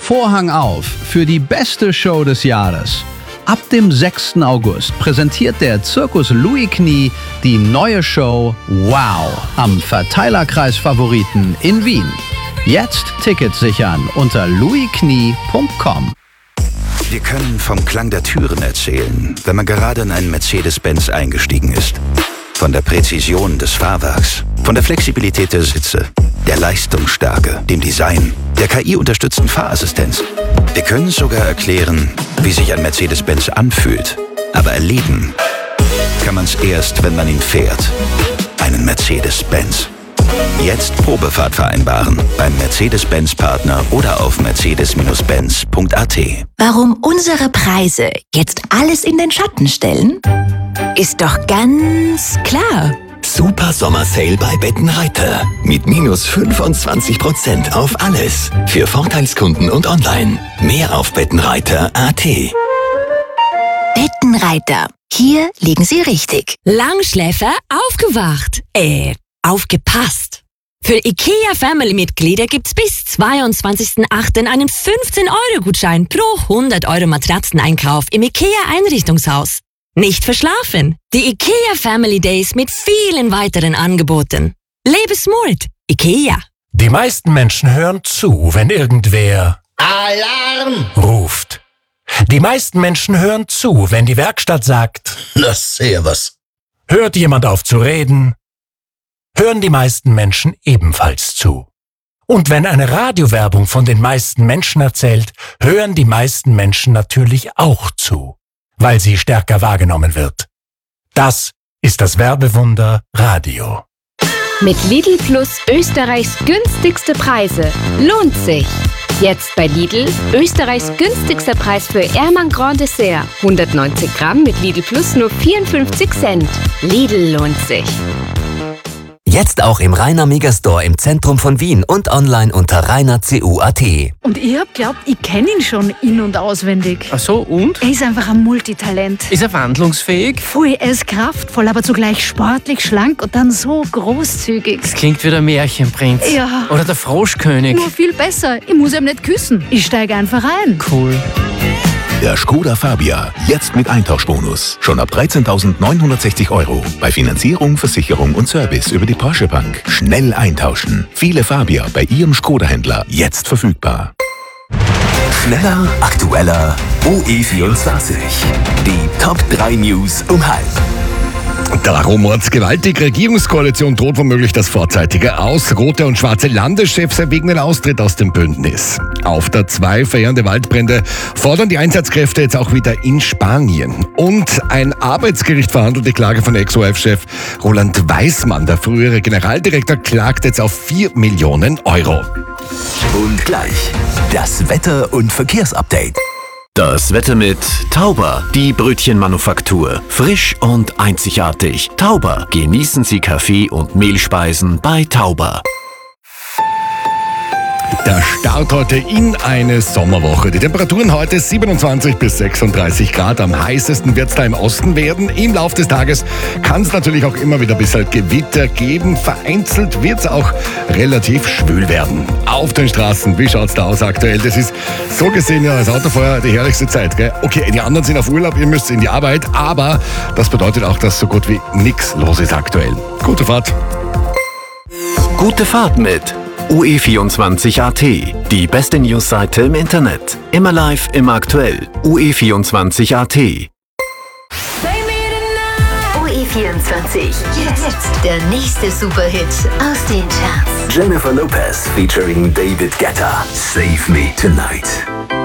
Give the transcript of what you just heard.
Vorhang auf für die beste Show des Jahres. Ab dem 6. August präsentiert der Zirkus Louis Knie die neue Show Wow am Verteilerkreis Favoriten in Wien. Jetzt Tickets sichern unter louisknie.com. Wir können vom Klang der Türen erzählen, wenn man gerade in einen Mercedes-Benz eingestiegen ist. Von der Präzision des Fahrwerks, von der Flexibilität der Sitze, der Leistungsstärke, dem Design, der KI-unterstützten Fahrassistenz. Wir können sogar erklären, wie sich ein Mercedes-Benz anfühlt. Aber erleben kann man es erst, wenn man ihn fährt. Einen Mercedes-Benz. Jetzt Probefahrt vereinbaren beim Mercedes-Benz-Partner oder auf mercedes-benz.at. Warum unsere Preise jetzt alles in den Schatten stellen? Ist doch ganz klar. Super Sommersale bei Bettenreiter. Mit minus 25% auf alles. Für Vorteilskunden und online. Mehr auf bettenreiter.at. Bettenreiter. Hier liegen Sie richtig. Langschläfer aufgewacht. Aufgepasst. Für IKEA-Family-Mitglieder gibt's bis 22.08. einen 15-Euro-Gutschein pro 100 € Matratzeneinkauf im IKEA-Einrichtungshaus. Nicht verschlafen. Die IKEA Family Days mit vielen weiteren Angeboten. Lebe smart. IKEA. Die meisten Menschen hören zu, wenn irgendwer Alarm ruft. Die meisten Menschen hören zu, wenn die Werkstatt sagt, na servus. Hört jemand auf zu reden, hören die meisten Menschen ebenfalls zu. Und wenn eine Radiowerbung von den meisten Menschen erzählt, hören die meisten Menschen natürlich auch zu, weil sie stärker wahrgenommen wird. Das ist das Werbewunder Radio. Mit Lidl Plus Österreichs günstigste Preise. Lohnt sich. Jetzt bei Lidl Österreichs günstigster Preis für Ermann Grand Dessert. 190 Gramm mit Lidl Plus nur 54 Cent. Lidl lohnt sich. Jetzt auch im Rainer Megastore im Zentrum von Wien und online unter rainercu.at. Und ich hab glaubt, ich kenne ihn schon in- und auswendig. Ach so, und? Er ist einfach ein Multitalent. Ist er wandlungsfähig? Voll, er ist kraftvoll, aber zugleich sportlich, schlank und dann so großzügig. Das klingt wie der Märchenprinz. Ja. Oder der Froschkönig. Nur viel besser. Ich muss ihm nicht küssen. Ich steige einfach ein. Cool. Der Skoda Fabia, jetzt mit Eintauschbonus. Schon ab 13.960 €. Bei Finanzierung, Versicherung und Service über die Porsche Bank. Schnell eintauschen. Viele Fabia bei Ihrem Skoda-Händler jetzt verfügbar. Schneller, aktueller, OE24. Die Top 3 News um 12:30. Der Rumort gewaltig. Regierungskoalition droht womöglich das vorzeitige Aus. Rote und schwarze Landeschefs erwägen den Austritt aus dem Bündnis. Auf der 2 verheerende Waldbrände fordern die Einsatzkräfte jetzt auch wieder in Spanien. Und ein Arbeitsgericht verhandelt die Klage von Ex-ORF-Chef Roland Weismann. Der frühere Generaldirektor klagt jetzt auf 4 Millionen €. Und gleich das Wetter- und Verkehrsupdate. Das Wetter mit Tauber, die Brötchenmanufaktur. Frisch und einzigartig. Tauber, genießen Sie Kaffee und Mehlspeisen bei Tauber. Der Start heute in eine Sommerwoche. Die Temperaturen heute 27 bis 36 Grad. Am heißesten wird es da im Osten werden. Im Laufe des Tages kann es natürlich auch immer wieder ein bisschen Gewitter geben. Vereinzelt wird es auch relativ schwül werden. Auf den Straßen, wie schaut es da aus aktuell? Das ist so gesehen ja als Autofahrer die herrlichste Zeit, gell? Okay, die anderen sind auf Urlaub, ihr müsst in die Arbeit, aber das bedeutet auch, dass so gut wie nichts los ist aktuell. Gute Fahrt. Gute Fahrt mit OE24.at, die beste Newsseite im Internet. Immer live, immer aktuell. OE24.at. OE24. Jetzt der nächste Superhit aus den Charts. Jennifer Lopez featuring David Guetta. Save Me Tonight.